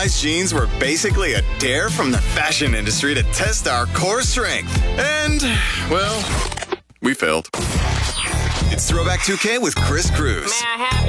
Levi's jeans were basically a dare from the fashion industry to test our core strength. And, well, we failed. It's Throwback 2K with Chris Cruz. May I have